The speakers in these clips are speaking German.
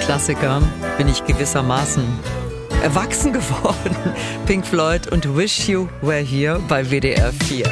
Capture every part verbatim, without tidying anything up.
Klassiker bin ich gewissermaßen erwachsen geworden. Pink Floyd und Wish You Were Here bei W D R vier.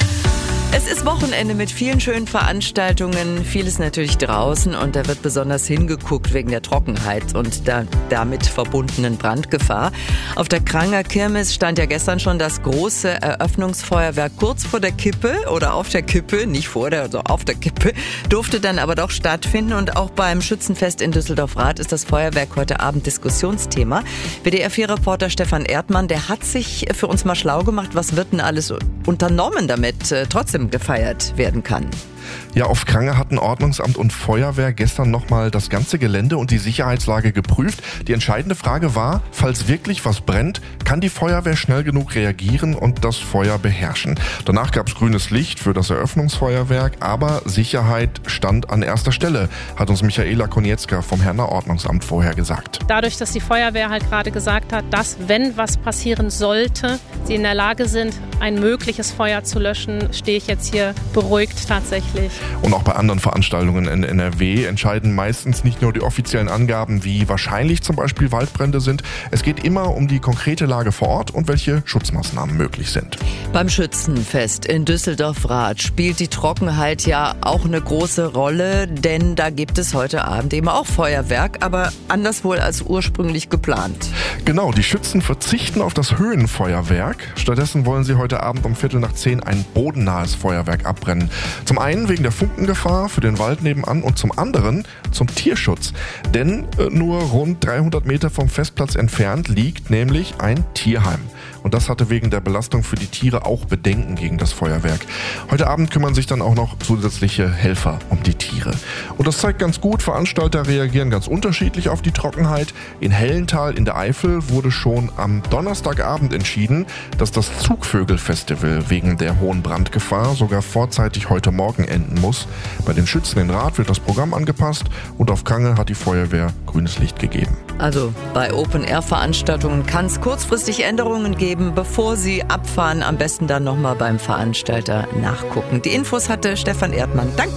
Es ist Wochenende mit vielen schönen Veranstaltungen, vieles natürlich draußen und da wird besonders hingeguckt wegen der Trockenheit und der damit verbundenen Brandgefahr. Auf der Kranger Kirmes stand ja gestern schon das große Eröffnungsfeuerwerk kurz vor der Kippe oder auf der Kippe, nicht vor der, also auf der Kippe, durfte dann aber doch stattfinden und auch beim Schützenfest in Düsseldorf-Rath ist das Feuerwerk heute Abend Diskussionsthema. W D R vier-Reporter Stefan Erdmann, der hat sich für uns mal schlau gemacht, was wird denn alles unternommen, damit äh, trotzdem gefeiert werden kann. Ja, auf Kranger hatten Ordnungsamt und Feuerwehr gestern nochmal das ganze Gelände und die Sicherheitslage geprüft. Die entscheidende Frage war, falls wirklich was brennt, kann die Feuerwehr schnell genug reagieren und das Feuer beherrschen. Danach gab es grünes Licht für das Eröffnungsfeuerwerk, aber Sicherheit stand an erster Stelle, hat uns Michaela Konietzka vom Herner Ordnungsamt vorher gesagt. Dadurch, dass die Feuerwehr halt gerade gesagt hat, dass, wenn was passieren sollte, sie in der Lage sind, ein mögliches Feuer zu löschen, stehe ich jetzt hier beruhigt tatsächlich. Und auch bei anderen Veranstaltungen in N R W entscheiden meistens nicht nur die offiziellen Angaben, wie wahrscheinlich zum Beispiel Waldbrände sind. Es geht immer um die konkrete Lage vor Ort und welche Schutzmaßnahmen möglich sind. Beim Schützenfest in Düsseldorf-Rath spielt die Trockenheit ja auch eine große Rolle, denn da gibt es heute Abend eben auch Feuerwerk, aber anders wohl als ursprünglich geplant. Genau, die Schützen verzichten auf das Höhenfeuerwerk. Stattdessen wollen sie heute Abend um Viertel nach zehn ein bodennahes Feuerwerk abbrennen. Zum einen wegen der Funkengefahr für den Wald nebenan und zum anderen zum Tierschutz. Denn äh, nur rund dreihundert Meter vom Festplatz entfernt liegt nämlich ein Tierheim. Und das hatte wegen der Belastung für die Tiere auch Bedenken gegen das Feuerwerk. Heute Abend kümmern sich dann auch noch zusätzliche Helfer um die Tiere. Und das zeigt ganz gut, Veranstalter reagieren ganz unterschiedlich auf die Trockenheit. In Hellenthal in der Eifel wurde schon am Donnerstagabend entschieden, dass das Zugvögel-Festival wegen der hohen Brandgefahr sogar vorzeitig heute Morgen enden muss. Bei den Schützen in Rath wird das Programm angepasst und auf Kranger hat die Feuerwehr grünes Licht gegeben. Also bei Open-Air-Veranstaltungen kann es kurzfristig Änderungen geben, bevor Sie abfahren. Am besten dann nochmal beim Veranstalter nachgucken. Die Infos hatte Stefan Erdmann. Danke.